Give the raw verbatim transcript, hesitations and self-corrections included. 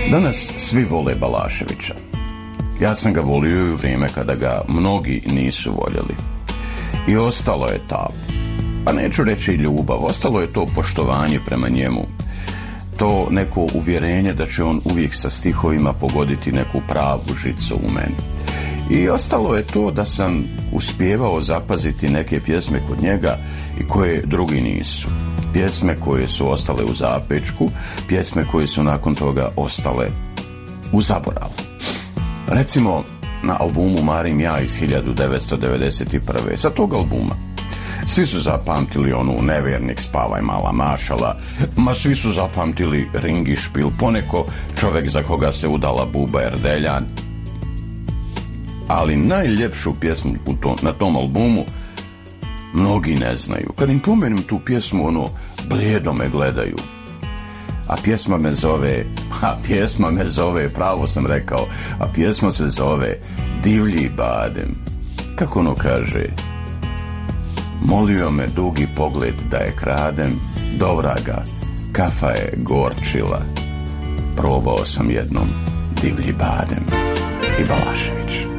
Danas svi vole Balaševića. Ja sam ga volio i u vrijeme kada ga mnogi nisu voljeli. I ostalo je ta, pa neću reći ljubav, ostalo je to poštovanje prema njemu. To neko uvjerenje da će on uvijek sa stihovima pogoditi neku pravu žicu u meni. I ostalo je to da sam uspijevao zapaziti neke pjesme kod njega i koje drugi nisu. Pjesme koje su ostale u zapečku, pjesme koje su nakon toga ostale u zaboravu. Recimo na albumu Marim ja iz hiljadu devetsto devedeset prve. Sa tog albuma svi su zapamtili onu Nevjernik, Spavaj mala mašala, ma svi su zapamtili Ringi špil, poneko Čovjek za koga se udala Buba Erdeljan. Ali najljepšu pjesmu u to, na tom albumu mnogi ne znaju. Kad im pomenem tu pjesmu, ono, blijedo me gledaju. A pjesma me zove, a pjesma me zove, pravo sam rekao, a pjesma se zove Divlji badem. Kako ono kaže? Molio me dugi pogled da je kradem, do vraga, kafa je gorčila. Probao sam jednom divlji badem. I Balašević.